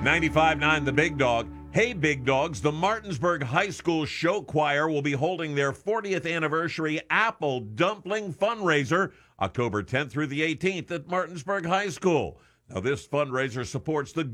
95.9 The Big Dog. Hey, Big Dogs, the Martinsburg High School Show Choir will be holding their 40th anniversary Apple Dumpling fundraiser October 10th through the 18th at Martinsburg High School. Now, this fundraiser supports the